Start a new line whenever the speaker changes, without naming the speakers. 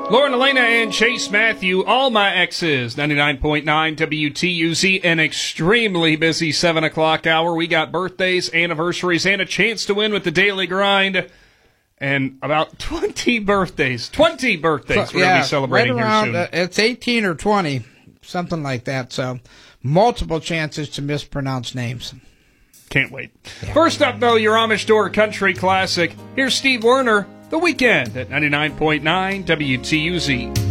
Lauren Elena and Chase Matthew, all my exes, 99.9 WTUZ, an extremely busy 7 o'clock hour. We got birthdays, anniversaries, and a chance to win with the Daily Grind. And about 20 birthdays we're going to be celebrating
right around,
here soon.
It's 18 or 20, something like that. So multiple chances to mispronounce names.
Can't wait. Yeah, first up, though, your Amish Door Country Classic. Here's Steve Werner, The Weekend at 99.9 WTUZ.